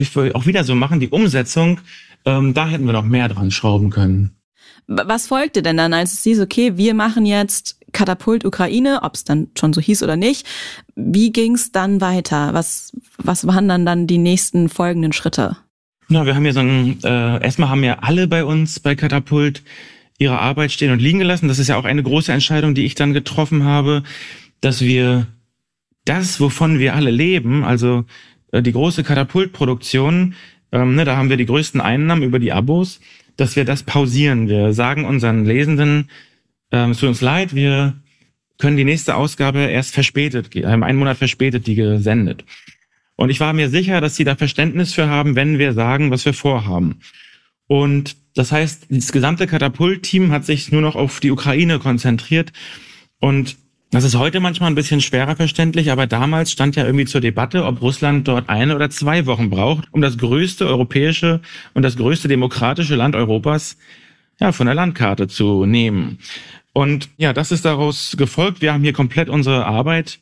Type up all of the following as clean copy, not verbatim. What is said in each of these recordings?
wir auch wieder so machen, die Umsetzung, da hätten wir noch mehr dran schrauben können. Was folgte denn dann, als es hieß, okay, wir machen jetzt Katapult Ukraine, ob es dann schon so hieß oder nicht? Wie ging es dann weiter? Was waren dann die nächsten folgenden Schritte? Na, wir haben ja erstmal haben ja alle bei uns bei Katapult ihre Arbeit stehen und liegen gelassen. Das ist ja auch eine große Entscheidung, die ich dann getroffen habe, dass wir das, wovon wir alle leben, also die große Katapultproduktion, da haben wir die größten Einnahmen über die Abos, dass wir das pausieren. Wir sagen unseren Lesenden, es tut uns leid, wir können die nächste Ausgabe erst verspätet, einen Monat verspätet die gesendet. Und ich war mir sicher, dass sie da Verständnis für haben, wenn wir sagen, was wir vorhaben. Und das heißt, das gesamte Katapult-Team hat sich nur noch auf die Ukraine konzentriert. Und das ist heute manchmal ein bisschen schwerer verständlich, aber damals stand ja irgendwie zur Debatte, ob Russland dort 1 oder 2 Wochen braucht, um das größte europäische und das größte demokratische Land Europas von der Landkarte zu nehmen. Und ja, das ist daraus gefolgt. Wir haben hier komplett unsere Arbeit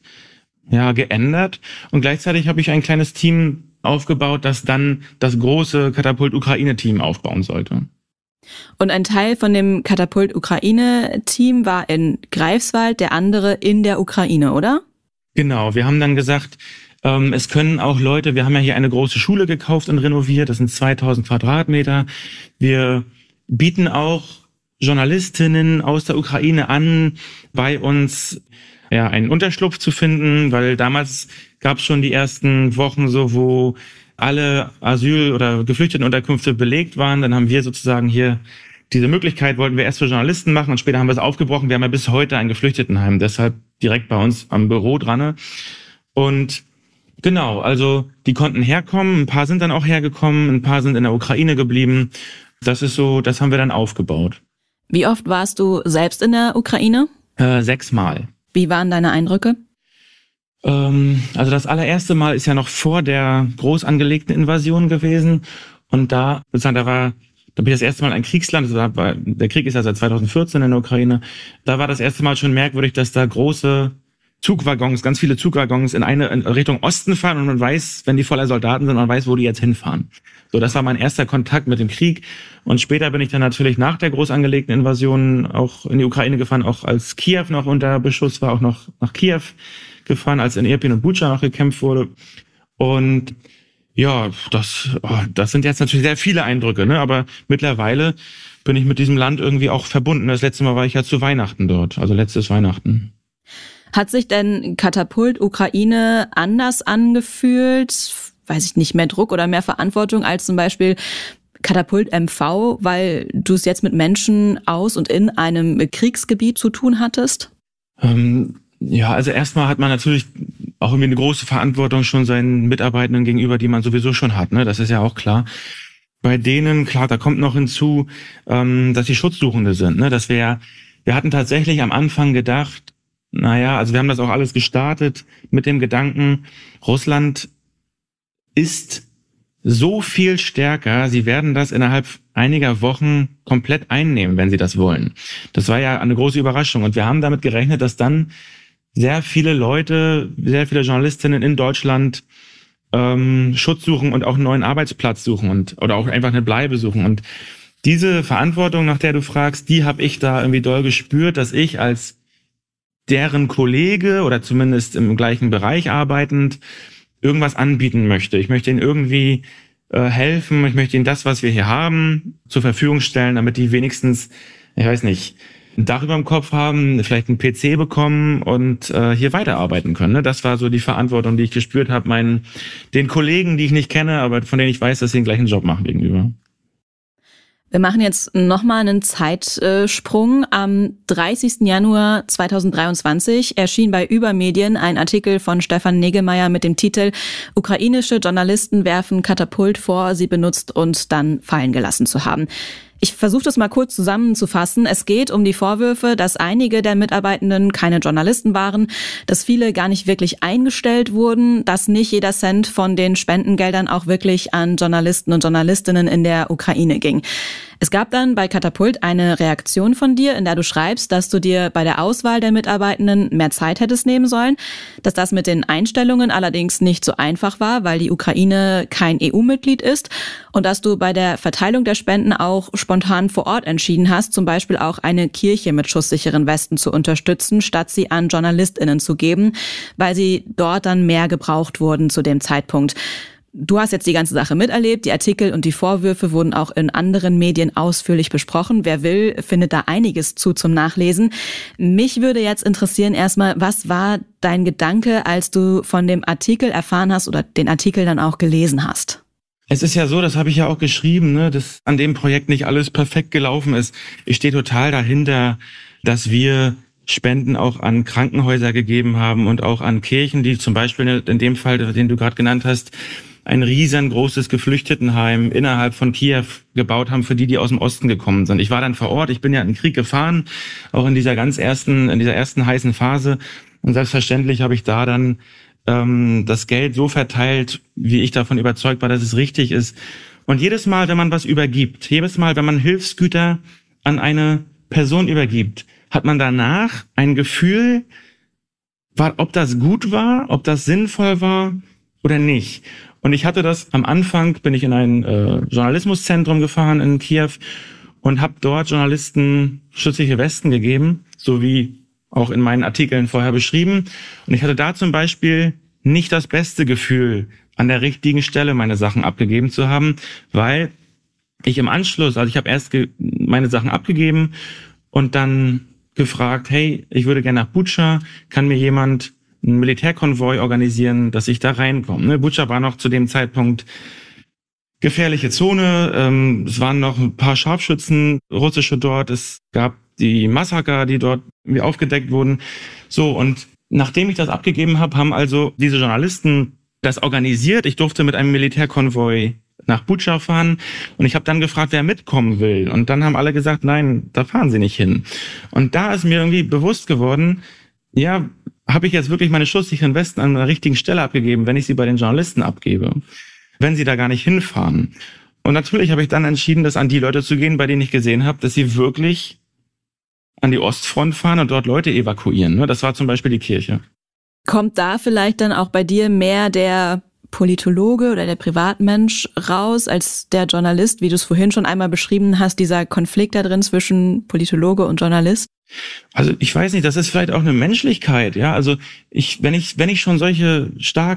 geändert und gleichzeitig habe ich ein kleines Team aufgebaut, das dann das große Katapult-Ukraine-Team aufbauen sollte. Und ein Teil von dem Katapult-Ukraine-Team war in Greifswald, der andere in der Ukraine, oder? Genau, wir haben dann gesagt, es können auch Leute, wir haben ja hier eine große Schule gekauft und renoviert, das sind 2000 Quadratmeter. Wir bieten auch Journalistinnen aus der Ukraine an, bei uns einen Unterschlupf zu finden, weil damals gab es schon die ersten Wochen so, wo alle Asyl- oder Geflüchtetenunterkünfte belegt waren. Dann haben wir sozusagen hier diese Möglichkeit, wollten wir erst für Journalisten machen und später haben wir es aufgebrochen. Wir haben ja bis heute ein Geflüchtetenheim, deshalb direkt bei uns am Büro dran. Und genau, also die konnten herkommen, ein paar sind dann auch hergekommen, ein paar sind in der Ukraine geblieben. Das ist so, das haben wir dann aufgebaut. Wie oft warst du selbst in der Ukraine? 6 Mal. Wie waren deine Eindrücke? Also das allererste Mal ist ja noch vor der groß angelegten Invasion gewesen. Und da bin ich das erste Mal ein Kriegsland. Der Krieg ist ja seit 2014 in der Ukraine. Da war das erste Mal schon merkwürdig, dass da große Zugwaggons, ganz viele Zugwaggons in Richtung Osten fahren und man weiß, wenn die voller Soldaten sind, man weiß, wo die jetzt hinfahren. So, das war mein erster Kontakt mit dem Krieg. Und später bin ich dann natürlich nach der groß angelegten Invasion auch in die Ukraine gefahren, auch als Kiew noch unter Beschuss war, auch noch nach Kiew gefahren, als in Irpin und Butscha noch gekämpft wurde. Und ja, das sind jetzt natürlich sehr viele Eindrücke, ne? Aber mittlerweile bin ich mit diesem Land irgendwie auch verbunden. Das letzte Mal war ich ja zu Weihnachten dort, also letztes Weihnachten. Hat sich denn Katapult Ukraine anders angefühlt? Weiß ich nicht, mehr Druck oder mehr Verantwortung als zum Beispiel Katapult MV, weil du es jetzt mit Menschen aus und in einem Kriegsgebiet zu tun hattest? Also erstmal hat man natürlich auch irgendwie eine große Verantwortung schon seinen Mitarbeitenden gegenüber, die man sowieso schon hat, ne? Das ist ja auch klar. Bei denen, klar, da kommt noch hinzu, dass sie Schutzsuchende sind, ne? Wir hatten tatsächlich am Anfang gedacht, also wir haben das auch alles gestartet mit dem Gedanken, Russland ist so viel stärker, sie werden das innerhalb einiger Wochen komplett einnehmen, wenn sie das wollen. Das war ja eine große Überraschung und wir haben damit gerechnet, dass dann sehr viele Leute, sehr viele Journalistinnen in Deutschland Schutz suchen und auch einen neuen Arbeitsplatz suchen oder auch einfach eine Bleibe suchen. Und diese Verantwortung, nach der du fragst, die habe ich da irgendwie doll gespürt, dass ich als deren Kollege oder zumindest im gleichen Bereich arbeitend irgendwas anbieten möchte. Ich möchte ihnen irgendwie helfen, ich möchte ihnen das, was wir hier haben, zur Verfügung stellen, damit die wenigstens, ich weiß nicht, ein Dach über dem Kopf haben, vielleicht einen PC bekommen und hier weiterarbeiten können. Ne? Das war so die Verantwortung, die ich gespürt habe, den Kollegen, die ich nicht kenne, aber von denen ich weiß, dass sie den gleichen Job machen gegenüber. Wir machen jetzt nochmal einen Zeitsprung. Am 30. Januar 2023 erschien bei Übermedien ein Artikel von Stefan Negemeyer mit dem Titel „Ukrainische Journalisten werfen Katapult vor, sie benutzt und dann fallen gelassen zu haben". Ich versuche das mal kurz zusammenzufassen. Es geht um die Vorwürfe, dass einige der Mitarbeitenden keine Journalisten waren, dass viele gar nicht wirklich eingestellt wurden, dass nicht jeder Cent von den Spendengeldern auch wirklich an Journalisten und Journalistinnen in der Ukraine ging. Es gab dann bei Katapult eine Reaktion von dir, in der du schreibst, dass du dir bei der Auswahl der Mitarbeitenden mehr Zeit hättest nehmen sollen, dass das mit den Einstellungen allerdings nicht so einfach war, weil die Ukraine kein EU-Mitglied ist und dass du bei der Verteilung der Spenden auch spontan vor Ort entschieden hast, zum Beispiel auch eine Kirche mit schusssicheren Westen zu unterstützen, statt sie an JournalistInnen zu geben, weil sie dort dann mehr gebraucht wurden zu dem Zeitpunkt. Du hast jetzt die ganze Sache miterlebt, die Artikel und die Vorwürfe wurden auch in anderen Medien ausführlich besprochen. Wer will, findet da einiges zum Nachlesen. Mich würde jetzt interessieren erstmal, was war dein Gedanke, als du von dem Artikel erfahren hast oder den Artikel dann auch gelesen hast? Es ist ja so, das habe ich ja auch geschrieben, ne, dass an dem Projekt nicht alles perfekt gelaufen ist. Ich stehe total dahinter, dass wir Spenden auch an Krankenhäuser gegeben haben und auch an Kirchen, die zum Beispiel in dem Fall, den du gerade genannt hast, ein riesengroßes Geflüchtetenheim innerhalb von Kiew gebaut haben für die aus dem Osten gekommen sind. Ich war dann vor Ort, ich bin ja in den Krieg gefahren, auch in dieser ersten heißen Phase. Und selbstverständlich habe ich da dann das Geld so verteilt, wie ich davon überzeugt war, dass es richtig ist. Und jedes Mal, wenn man was übergibt, jedes Mal, wenn man Hilfsgüter an eine Person übergibt, hat man danach ein Gefühl, ob das gut war, ob das sinnvoll war oder nicht. Und ich hatte das, am Anfang bin ich in ein Journalismuszentrum gefahren in Kiew und habe dort Journalisten schützliche Westen gegeben, so wie auch in meinen Artikeln vorher beschrieben. Und ich hatte da zum Beispiel nicht das beste Gefühl, an der richtigen Stelle meine Sachen abgegeben zu haben, weil ich im Anschluss, also ich habe erst meine Sachen abgegeben und dann gefragt, hey, ich würde gerne nach Butscha, kann mir jemand einen Militärkonvoi organisieren, dass ich da reinkomme. Butscha war noch zu dem Zeitpunkt gefährliche Zone, es waren noch ein paar Scharfschützen, russische dort, es gab die Massaker, die dort aufgedeckt wurden. So, und nachdem ich das abgegeben habe, haben also diese Journalisten das organisiert. Ich durfte mit einem Militärkonvoi nach Butscha fahren und ich habe dann gefragt, wer mitkommen will. Und dann haben alle gesagt, nein, da fahren sie nicht hin. Und da ist mir irgendwie bewusst geworden, ja, habe ich jetzt wirklich meine schusssicheren Westen an der richtigen Stelle abgegeben, wenn ich sie bei den Journalisten abgebe, wenn sie da gar nicht hinfahren. Und natürlich habe ich dann entschieden, das an die Leute zu gehen, bei denen ich gesehen habe, dass sie wirklich an die Ostfront fahren und dort Leute evakuieren. Das war zum Beispiel die Kirche. Kommt da vielleicht dann auch bei dir mehr der Politologe oder der Privatmensch raus als der Journalist, wie du es vorhin schon einmal beschrieben hast, dieser Konflikt da drin zwischen Politologe und Journalist? Also ich weiß nicht, das ist vielleicht auch eine Menschlichkeit, ja. Also wenn ich schon solche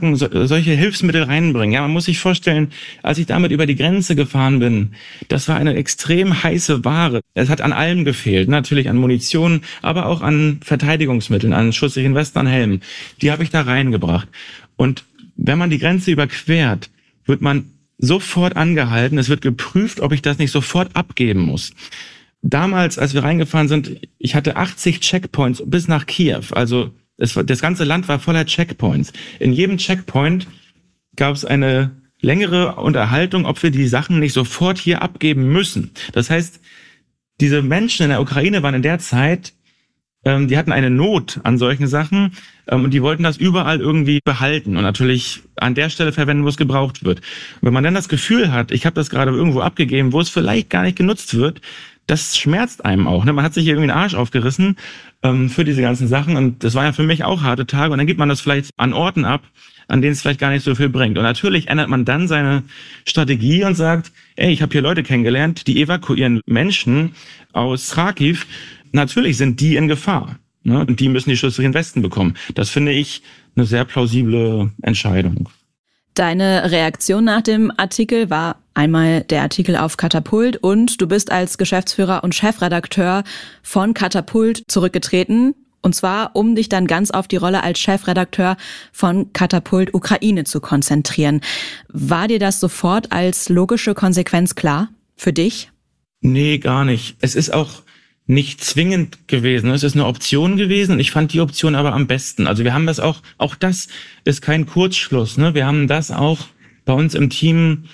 Hilfsmittel reinbringe, ja, man muss sich vorstellen, als ich damit über die Grenze gefahren bin, das war eine extrem heiße Ware. Es hat an allem gefehlt, natürlich an Munition, aber auch an Verteidigungsmitteln, an schusssicheren Westen, an Helmen. Die habe ich da reingebracht. Und wenn man die Grenze überquert, wird man sofort angehalten. Es wird geprüft, ob ich das nicht sofort abgeben muss. Damals, als wir reingefahren sind, ich hatte 80 Checkpoints bis nach Kiew. Also das ganze Land war voller Checkpoints. In jedem Checkpoint gab es eine längere Unterhaltung, ob wir die Sachen nicht sofort hier abgeben müssen. Das heißt, diese Menschen in der Ukraine waren in der Zeit, die hatten eine Not an solchen Sachen und die wollten das überall irgendwie behalten und natürlich an der Stelle verwenden, wo es gebraucht wird. Und wenn man dann das Gefühl hat, ich habe das gerade irgendwo abgegeben, wo es vielleicht gar nicht genutzt wird, das schmerzt einem auch. Ne? Man hat sich irgendwie den Arsch aufgerissen für diese ganzen Sachen und das war ja für mich auch harte Tage und dann gibt man das vielleicht an Orten ab, an denen es vielleicht gar nicht so viel bringt. Und natürlich ändert man dann seine Strategie und sagt, ey, ich habe hier Leute kennengelernt, die evakuieren Menschen aus Kharkiv. Natürlich sind die in Gefahr, ne? Und die müssen die schützlichen Westen bekommen. Das finde ich eine sehr plausible Entscheidung. Deine Reaktion nach dem Artikel war einmal der Artikel auf Katapult und du bist als Geschäftsführer und Chefredakteur von Katapult zurückgetreten. Und zwar, um dich dann ganz auf die Rolle als Chefredakteur von Katapult Ukraine zu konzentrieren. War dir das sofort als logische Konsequenz klar für dich? Nee, gar nicht. Es ist auch nicht zwingend gewesen. Es ist eine Option gewesen und ich fand die Option aber am besten. Also wir haben das auch das ist kein Kurzschluss, ne? Wir haben das auch bei uns im Team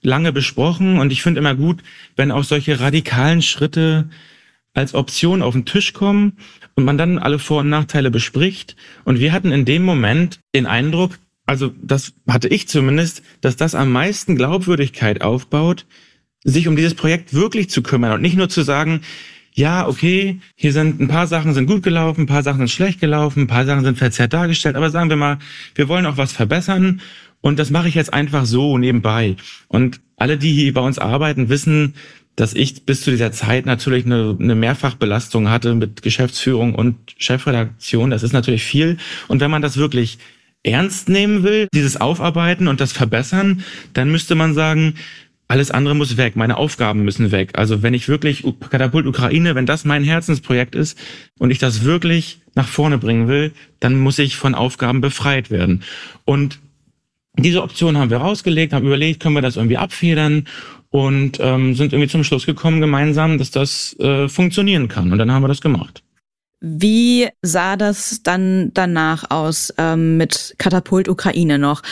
lange besprochen und ich finde immer gut, wenn auch solche radikalen Schritte als Option auf den Tisch kommen und man dann alle Vor- und Nachteile bespricht. Und wir hatten in dem Moment den Eindruck, also das hatte ich zumindest, dass das am meisten Glaubwürdigkeit aufbaut, sich um dieses Projekt wirklich zu kümmern und nicht nur zu sagen, ja, okay, hier sind ein paar Sachen sind gut gelaufen, ein paar Sachen sind schlecht gelaufen, ein paar Sachen sind verzerrt dargestellt, aber sagen wir mal, wir wollen auch was verbessern und das mache ich jetzt einfach so nebenbei. Und alle, die hier bei uns arbeiten, wissen, dass ich bis zu dieser Zeit natürlich eine Mehrfachbelastung hatte mit Geschäftsführung und Chefredaktion. Das ist natürlich viel. Und wenn man das wirklich ernst nehmen will, dieses Aufarbeiten und das Verbessern, dann müsste man sagen, alles andere muss weg, meine Aufgaben müssen weg. Also wenn ich wirklich Katapult Ukraine, wenn das mein Herzensprojekt ist und ich das wirklich nach vorne bringen will, dann muss ich von Aufgaben befreit werden. Und diese Option haben wir rausgelegt, haben überlegt, können wir das irgendwie abfedern und sind irgendwie zum Schluss gekommen gemeinsam, dass das funktionieren kann. Und dann haben wir das gemacht. Wie sah das dann danach aus mit Katapult Ukraine noch?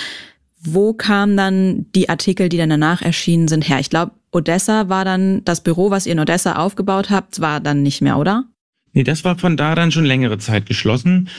Wo kamen dann die Artikel, die dann danach erschienen sind, her? Ich glaube, Odessa war dann das Büro, was ihr in Odessa aufgebaut habt, war dann nicht mehr, oder? Nee, das war von da dann schon längere Zeit geschlossen.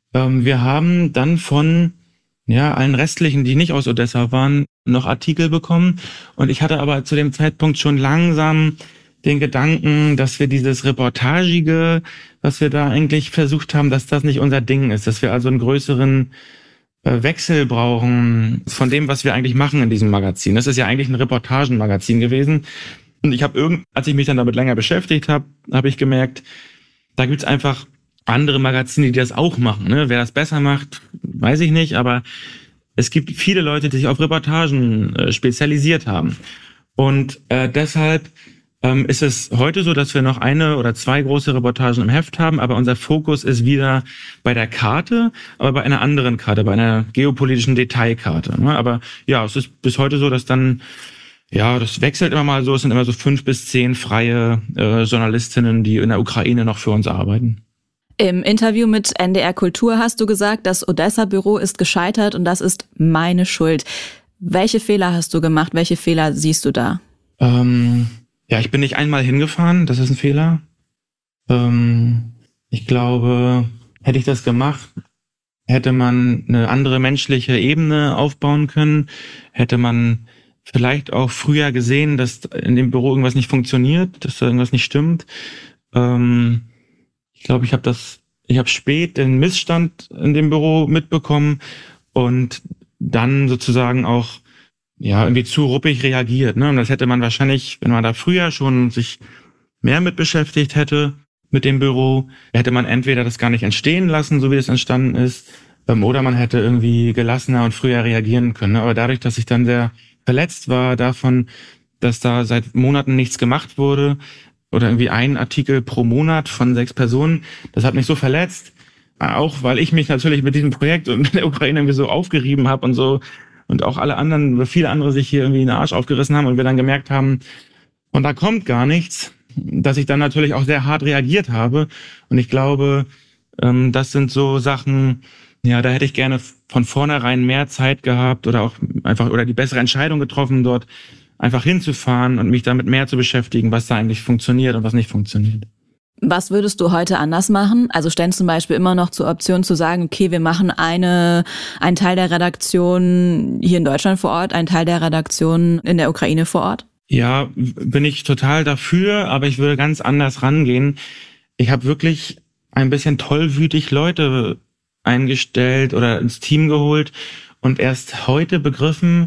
Wir haben dann von allen restlichen, die nicht aus Odessa waren, noch Artikel bekommen. Und ich hatte aber zu dem Zeitpunkt schon langsam den Gedanken, dass wir dieses Reportagige, was wir da eigentlich versucht haben, dass das nicht unser Ding ist, dass wir also einen größeren Wechsel brauchen von dem, was wir eigentlich machen in diesem Magazin. Das ist ja eigentlich ein Reportagenmagazin gewesen. Und ich habe als ich mich dann damit länger beschäftigt habe, habe ich gemerkt, da gibt's einfach andere Magazine, die das auch machen. Ne? Wer das besser macht, weiß ich nicht, aber es gibt viele Leute, die sich auf Reportagen spezialisiert haben. Und deshalb ist es heute so, dass wir noch 1 oder 2 große Reportagen im Heft haben, aber unser Fokus ist wieder bei der Karte, aber bei einer anderen Karte, bei einer geopolitischen Detailkarte. Ne? Aber ja, es ist bis heute so, dass dann, das wechselt immer mal so, es sind immer so 5 bis 10 freie Journalistinnen, die in der Ukraine noch für uns arbeiten. Im Interview mit NDR Kultur hast du gesagt, das Odessa-Büro ist gescheitert und das ist meine Schuld. Welche Fehler hast du gemacht? Welche Fehler siehst du da? Ich bin nicht einmal hingefahren, das ist ein Fehler. Ich glaube, hätte ich das gemacht, hätte man eine andere menschliche Ebene aufbauen können, hätte man vielleicht auch früher gesehen, dass in dem Büro irgendwas nicht funktioniert, dass da irgendwas nicht stimmt. Ich glaube, ich habe spät den Missstand in dem Büro mitbekommen und dann sozusagen auch irgendwie zu ruppig reagiert. Ne? Und das hätte man wahrscheinlich, wenn man da früher schon sich mehr mit beschäftigt hätte, mit dem Büro, hätte man entweder das gar nicht entstehen lassen, so wie es entstanden ist, oder man hätte irgendwie gelassener und früher reagieren können. Ne? Aber dadurch, dass ich dann sehr verletzt war davon, dass da seit Monaten nichts gemacht wurde, oder irgendwie ein Artikel pro Monat von 6 Personen, das hat mich so verletzt, auch weil ich mich natürlich mit diesem Projekt und mit der Ukraine irgendwie so aufgerieben habe und so, und auch alle anderen, viele andere sich hier irgendwie in den Arsch aufgerissen haben und wir dann gemerkt haben, und da kommt gar nichts, dass ich dann natürlich auch sehr hart reagiert habe. Und ich glaube, das sind so Sachen, da hätte ich gerne von vornherein mehr Zeit gehabt oder auch einfach oder die bessere Entscheidung getroffen, dort einfach hinzufahren und mich damit mehr zu beschäftigen, was da eigentlich funktioniert und was nicht funktioniert. Was würdest du heute anders machen? Also stellen zum Beispiel immer noch zur Option zu sagen, okay, wir machen einen Teil der Redaktion hier in Deutschland vor Ort, einen Teil der Redaktion in der Ukraine vor Ort? Ja, bin ich total dafür, aber ich würde ganz anders rangehen. Ich habe wirklich ein bisschen tollwütig Leute eingestellt oder ins Team geholt und erst heute begriffen,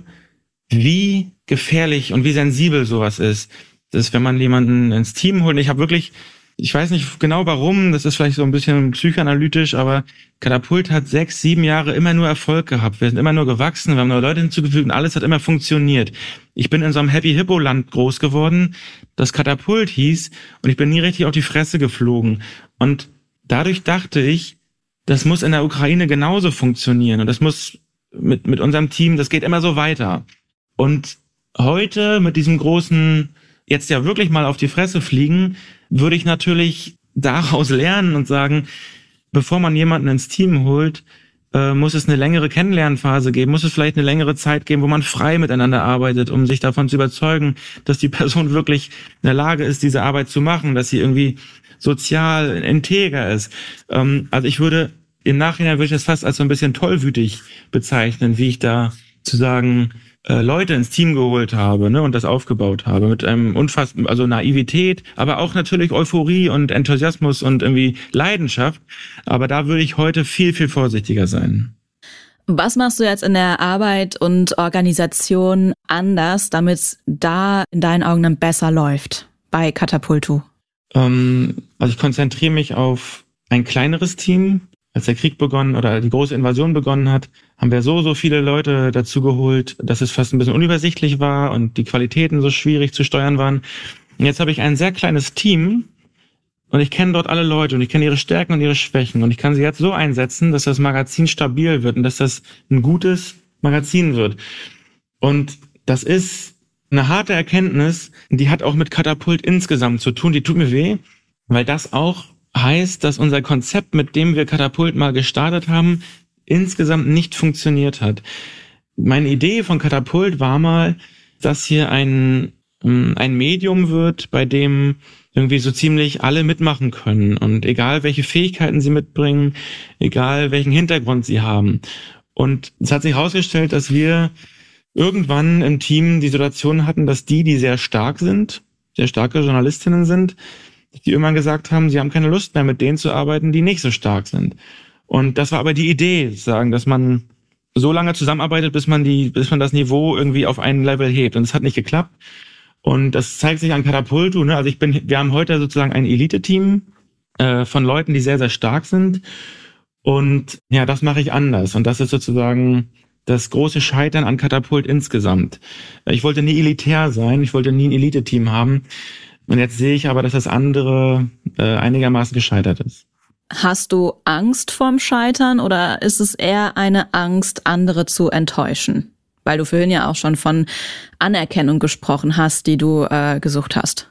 wie gefährlich und wie sensibel sowas ist. Das ist, wenn man jemanden ins Team holt. Ich weiß nicht genau warum, das ist vielleicht so ein bisschen psychoanalytisch, aber Katapult hat 6, 7 Jahre immer nur Erfolg gehabt. Wir sind immer nur gewachsen, wir haben neue Leute hinzugefügt und alles hat immer funktioniert. Ich bin in so einem Happy-Hippo-Land groß geworden, das Katapult hieß, und ich bin nie richtig auf die Fresse geflogen. Und dadurch dachte ich, das muss in der Ukraine genauso funktionieren und das muss mit unserem Team, das geht immer so weiter. Und heute mit diesem großen, jetzt ja wirklich mal auf die Fresse fliegen, würde ich natürlich daraus lernen und sagen, bevor man jemanden ins Team holt, muss es eine längere Kennenlernphase geben, muss es vielleicht eine längere Zeit geben, wo man frei miteinander arbeitet, um sich davon zu überzeugen, dass die Person wirklich in der Lage ist, diese Arbeit zu machen, dass sie irgendwie sozial integer ist. Also im Nachhinein würde ich das fast als so ein bisschen tollwütig bezeichnen, wie ich da zu sagen Leute ins Team geholt habe, ne, und das aufgebaut habe mit einem also Naivität, aber auch natürlich Euphorie und Enthusiasmus und irgendwie Leidenschaft. Aber da würde ich heute viel, viel vorsichtiger sein. Was machst du jetzt in der Arbeit und Organisation anders, damit es da in deinen Augen dann besser läuft bei Katapultu? Also ich konzentriere mich auf ein kleineres Team. Als der Krieg begonnen oder die große Invasion begonnen hat, haben wir so viele Leute dazu geholt, dass es fast ein bisschen unübersichtlich war und die Qualitäten so schwierig zu steuern waren. Und jetzt habe ich ein sehr kleines Team und ich kenne dort alle Leute und ich kenne ihre Stärken und ihre Schwächen und ich kann sie jetzt so einsetzen, dass das Magazin stabil wird und dass das ein gutes Magazin wird. Und das ist eine harte Erkenntnis, die hat auch mit Katapult insgesamt zu tun, die tut mir weh, weil das auch heißt, dass unser Konzept, mit dem wir Katapult mal gestartet haben, insgesamt nicht funktioniert hat. Meine Idee von Katapult war mal, dass hier ein Medium wird, bei dem irgendwie so ziemlich alle mitmachen können und egal welche Fähigkeiten sie mitbringen, egal welchen Hintergrund sie haben. Und es hat sich herausgestellt, dass wir irgendwann im Team die Situation hatten, dass die sehr stark sind, sehr starke Journalistinnen sind, die irgendwann gesagt haben, sie haben keine Lust mehr, mit denen zu arbeiten, die nicht so stark sind. Und das war aber die Idee, sagen, dass man so lange zusammenarbeitet, bis man das Niveau irgendwie auf ein Level hebt. Und es hat nicht geklappt. Und das zeigt sich an Katapultu, ne? Also wir haben heute sozusagen ein Elite-Team von Leuten, die sehr, sehr stark sind. Und ja, das mache ich anders. Und das ist sozusagen das große Scheitern an Katapult insgesamt. Ich wollte nie elitär sein, ich wollte nie ein Elite-Team haben. Und jetzt sehe ich aber, dass das andere einigermaßen gescheitert ist. Hast du Angst vorm Scheitern oder ist es eher eine Angst, andere zu enttäuschen? Weil du vorhin ja auch schon von Anerkennung gesprochen hast, die du gesucht hast.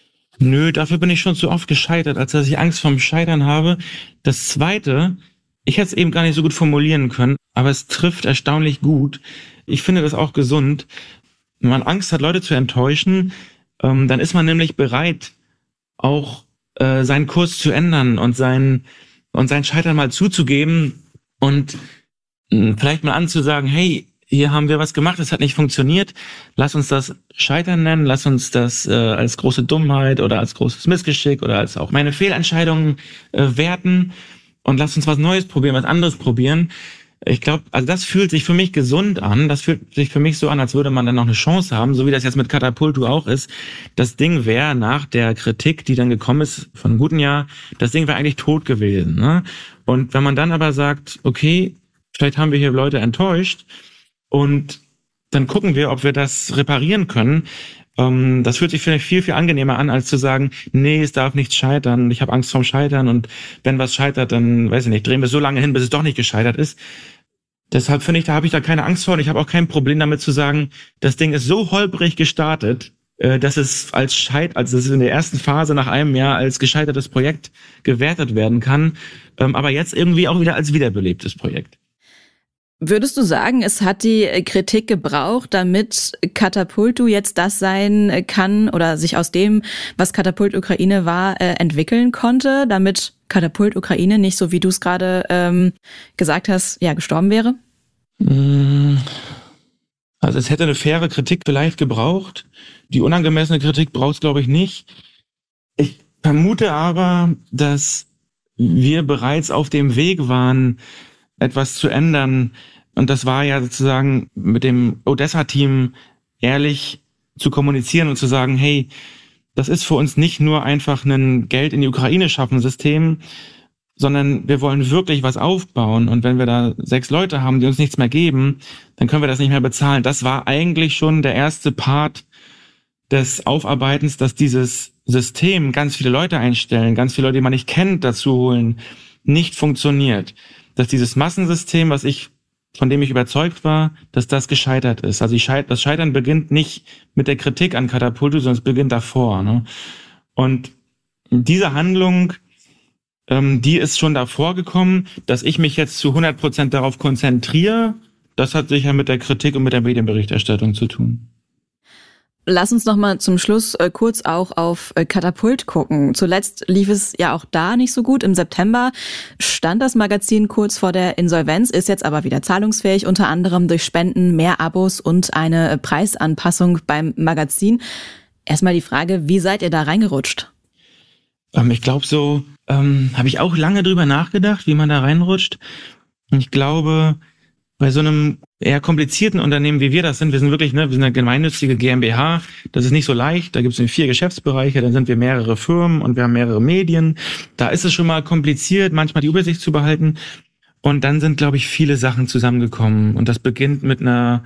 Nö, dafür bin ich schon zu oft gescheitert, als dass ich Angst vorm Scheitern habe. Das Zweite, ich hätte es eben gar nicht so gut formulieren können, aber es trifft erstaunlich gut. Ich finde das auch gesund. Wenn man Angst hat, Leute zu enttäuschen, dann ist man nämlich bereit, auch seinen Kurs zu ändern und sein Scheitern mal zuzugeben und vielleicht mal anzusagen, hey, hier haben wir was gemacht, es hat nicht funktioniert, lass uns das Scheitern nennen, lass uns das als große Dummheit oder als großes Missgeschick oder als auch meine Fehlentscheidungen werten und lass uns was Neues probieren, was anderes probieren. Ich glaube, also das fühlt sich für mich gesund an. Das fühlt sich für mich so an, als würde man dann noch eine Chance haben, so wie das jetzt mit Katapultu auch ist. Das Ding wäre nach der Kritik, die dann gekommen ist von einem guten Jahr, das Ding wäre eigentlich tot gewesen, ne? Und wenn man dann aber sagt, okay, vielleicht haben wir hier Leute enttäuscht und dann gucken wir, ob wir das reparieren können. Das fühlt sich vielleicht viel, viel angenehmer an, als zu sagen, nee, es darf nichts scheitern, ich habe Angst vorm Scheitern und wenn was scheitert, dann, weiß ich nicht, drehen wir so lange hin, bis es doch nicht gescheitert ist. Deshalb finde ich, da habe ich da keine Angst vor und ich habe auch kein Problem damit zu sagen, das Ding ist so holprig gestartet, dass es also dass es in der ersten Phase nach einem Jahr als gescheitertes Projekt gewertet werden kann, aber jetzt irgendwie auch wieder als wiederbelebtes Projekt. Würdest du sagen, es hat die Kritik gebraucht, damit Katapultu jetzt das sein kann oder sich aus dem, was Katapult Ukraine war, entwickeln konnte, damit Katapult Ukraine nicht, so wie du es gerade gesagt hast, ja, gestorben wäre? Also es hätte eine faire Kritik vielleicht gebraucht. Die unangemessene Kritik braucht es, glaube ich, nicht. Ich vermute aber, dass wir bereits auf dem Weg waren, etwas zu ändern. Und das war ja sozusagen mit dem Odessa-Team ehrlich zu kommunizieren und zu sagen, hey, das ist für uns nicht nur einfach ein Geld in die Ukraine schaffen System, sondern wir wollen wirklich was aufbauen. Und wenn wir da 6 Leute haben, die uns nichts mehr geben, dann können wir das nicht mehr bezahlen. Das war eigentlich schon der erste Part des Aufarbeitens, dass dieses System ganz viele Leute einstellen, ganz viele Leute, die man nicht kennt, dazu holen, nicht funktioniert. Dass dieses Massensystem, von dem ich überzeugt war, dass das gescheitert ist. Also das Scheitern beginnt nicht mit der Kritik an Katapultu, sondern es beginnt davor, ne? Und diese Handlung Die ist schon davor gekommen, dass ich mich jetzt zu 100% darauf konzentriere. Das hat sicher mit der Kritik und mit der Medienberichterstattung zu tun. Lass uns noch mal zum Schluss kurz auch auf Katapult gucken. Zuletzt lief es ja auch da nicht so gut. Im September stand das Magazin kurz vor der Insolvenz, ist jetzt aber wieder zahlungsfähig, unter anderem durch Spenden, mehr Abos und eine Preisanpassung beim Magazin. Erstmal die Frage, wie seid ihr da reingerutscht? Ich glaube, so habe ich auch lange drüber nachgedacht, wie man da reinrutscht. Und ich glaube, bei so einem eher komplizierten Unternehmen, wie wir das sind, wir sind wirklich, wir sind eine gemeinnützige GmbH, das ist nicht so leicht, da gibt es 4 Geschäftsbereiche, dann sind wir mehrere Firmen und wir haben mehrere Medien. Da ist es schon mal kompliziert, manchmal die Übersicht zu behalten. Und dann sind, glaube ich, viele Sachen zusammengekommen. Und das beginnt mit einer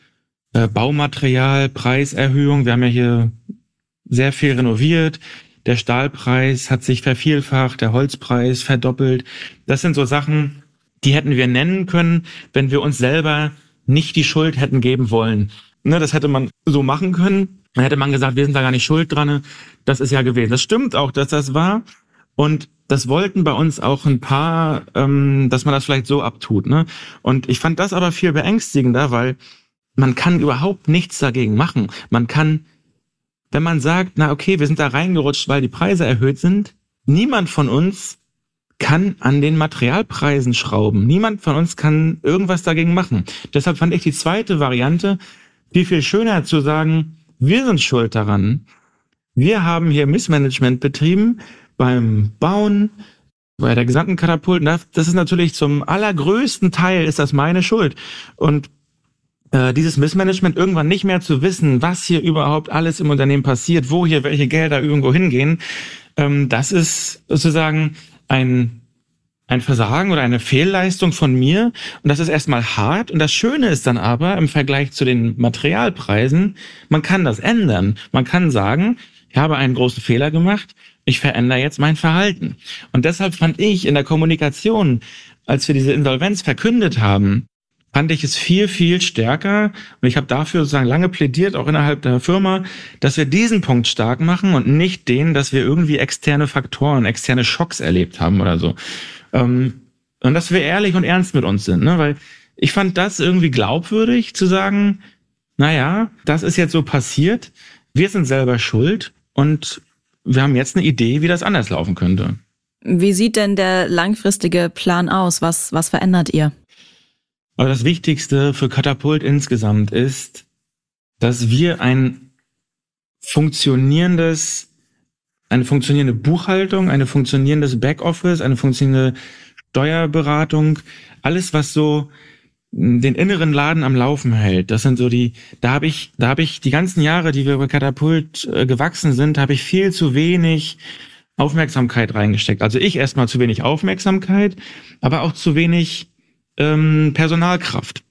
Baumaterialpreiserhöhung. Wir haben ja hier sehr viel renoviert. Der Stahlpreis hat sich vervielfacht, der Holzpreis verdoppelt. Das sind so Sachen, die hätten wir nennen können, wenn wir uns selber nicht die Schuld hätten geben wollen. Das hätte man so machen können. Dann hätte man gesagt, wir sind da gar nicht schuld dran. Das ist ja gewesen. Das stimmt auch, dass das war. Und das wollten bei uns auch ein paar, dass man das vielleicht so abtut. Und ich fand das aber viel beängstigender, weil man kann überhaupt nichts dagegen machen. Man kann, wenn man sagt, okay, wir sind da reingerutscht, weil die Preise erhöht sind, niemand von uns kann an den Materialpreisen schrauben. Niemand von uns kann irgendwas dagegen machen. Deshalb fand ich die zweite Variante viel schöner zu sagen, wir sind schuld daran. Wir haben hier Missmanagement betrieben beim Bauen, bei der gesamten Katapult. Das ist natürlich zum allergrößten Teil ist das meine Schuld. Und dieses Missmanagement, irgendwann nicht mehr zu wissen, was hier überhaupt alles im Unternehmen passiert, wo hier welche Gelder irgendwo hingehen, das ist sozusagen ein Versagen oder eine Fehlleistung von mir. Und das ist erstmal hart. Und das Schöne ist dann aber im Vergleich zu den Materialpreisen, man kann das ändern. Man kann sagen, ich habe einen großen Fehler gemacht, ich verändere jetzt mein Verhalten. Und deshalb fand ich in der Kommunikation, als wir diese Insolvenz verkündet haben, fand ich es viel stärker. Und ich habe dafür sozusagen lange plädiert, auch innerhalb der Firma, dass wir diesen Punkt stark machen und nicht den, dass wir irgendwie externe Faktoren, externe Schocks erlebt haben oder so. Und dass wir ehrlich und ernst mit uns sind, weil ich fand das irgendwie glaubwürdig zu sagen, das ist jetzt so passiert, wir sind selber schuld und wir haben jetzt eine Idee, wie das anders laufen könnte. Wie sieht denn der langfristige Plan aus? Was verändert ihr? Aber das Wichtigste für Katapult insgesamt ist, dass wir eine funktionierende Buchhaltung, ein funktionierendes Backoffice, eine funktionierende Steuerberatung, alles, was so den inneren Laden am Laufen hält. Das sind so da habe ich die ganzen Jahre, die wir bei Katapult gewachsen sind, habe ich viel zu wenig Aufmerksamkeit reingesteckt. Also ich erstmal zu wenig Aufmerksamkeit, aber auch zu wenig Personalkraft.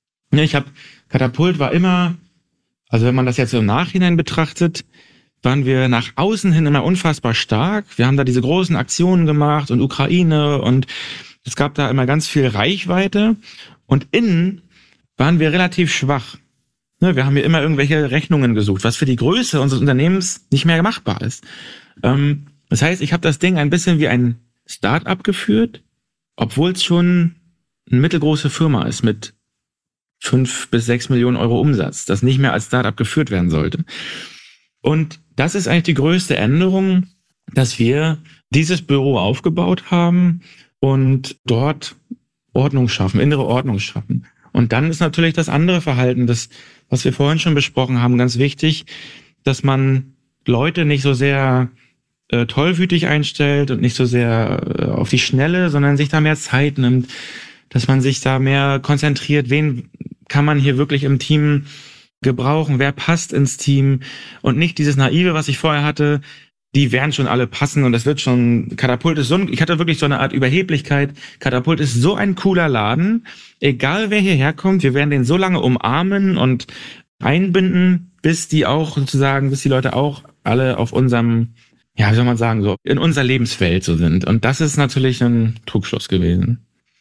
Katapult war immer, also wenn man das jetzt so im Nachhinein betrachtet, waren wir nach außen hin immer unfassbar stark. Wir haben da diese großen Aktionen gemacht und Ukraine und es gab da immer ganz viel Reichweite und innen waren wir relativ schwach. Wir haben hier immer irgendwelche Rechnungen gesucht, was für die Größe unseres Unternehmens nicht mehr machbar ist. Das heißt, ich habe das Ding ein bisschen wie ein Start-up geführt, obwohl es schon eine mittelgroße Firma ist mit 5 bis 6 Millionen Euro Umsatz, das nicht mehr als Start-up geführt werden sollte. Und das ist eigentlich die größte Änderung, dass wir dieses Büro aufgebaut haben und dort Ordnung schaffen, innere Ordnung schaffen. Und dann ist natürlich das andere Verhalten, das, was wir vorhin schon besprochen haben, ganz wichtig, dass man Leute nicht so sehr tollwütig einstellt und nicht so sehr auf die Schnelle, sondern sich da mehr Zeit nimmt, dass man sich da mehr konzentriert, wen kann man hier wirklich im Team gebrauchen, wer passt ins Team und nicht dieses Naive, was ich vorher hatte, die werden schon alle passen und das wird schon, Katapult ist ich hatte wirklich so eine Art Überheblichkeit, Katapult ist so ein cooler Laden, egal wer hierher kommt, wir werden den so lange umarmen und einbinden, bis die Leute auch alle auf unserem, wie soll man sagen, so in unserer Lebenswelt so sind und das ist natürlich ein Trugschluss gewesen.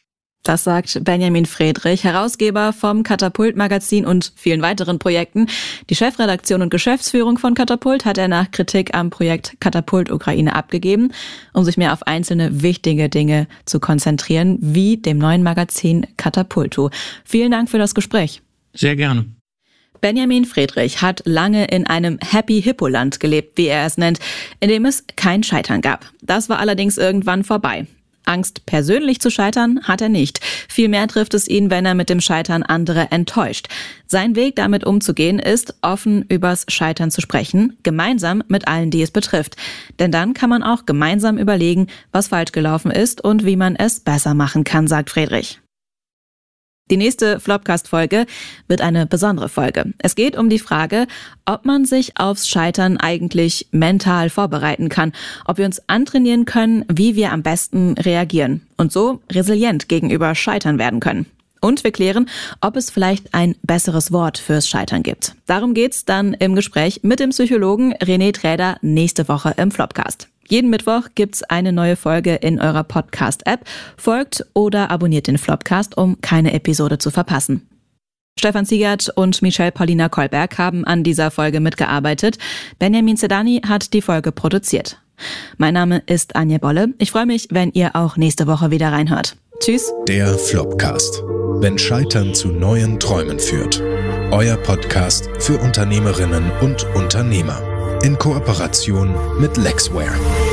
Das sagt Benjamin Friedrich, Herausgeber vom Katapult-Magazin und vielen weiteren Projekten. Die Chefredaktion und Geschäftsführung von Katapult hat er nach Kritik am Projekt Katapult Ukraine abgegeben, um sich mehr auf einzelne wichtige Dinge zu konzentrieren, wie dem neuen Magazin Katapultu. Vielen Dank für das Gespräch. Sehr gerne. Benjamin Friedrich hat lange in einem Happy-Hippo-Land gelebt, wie er es nennt, in dem es kein Scheitern gab. Das war allerdings irgendwann vorbei. Angst, persönlich zu scheitern, hat er nicht. Vielmehr trifft es ihn, wenn er mit dem Scheitern andere enttäuscht. Sein Weg, damit umzugehen, ist, offen übers Scheitern zu sprechen, gemeinsam mit allen, die es betrifft. Denn dann kann man auch gemeinsam überlegen, was falsch gelaufen ist und wie man es besser machen kann, sagt Friedrich. Die nächste Flopcast-Folge wird eine besondere Folge. Es geht um die Frage, ob man sich aufs Scheitern eigentlich mental vorbereiten kann, ob wir uns antrainieren können, wie wir am besten reagieren und so resilient gegenüber Scheitern werden können. Und wir klären, ob es vielleicht ein besseres Wort fürs Scheitern gibt. Darum geht's dann im Gespräch mit dem Psychologen René Träder nächste Woche im Flopcast. Jeden Mittwoch gibt's eine neue Folge in eurer Podcast-App. Folgt oder abonniert den Flopcast, um keine Episode zu verpassen. Stefan Ziegert und Michelle Paulina Kolberg haben an dieser Folge mitgearbeitet. Benjamin Zedani hat die Folge produziert. Mein Name ist Anja Bolle. Ich freue mich, wenn ihr auch nächste Woche wieder reinhört. Tschüss. Der Flopcast. Wenn Scheitern zu neuen Träumen führt. Euer Podcast für Unternehmerinnen und Unternehmer. In Kooperation mit Lexware.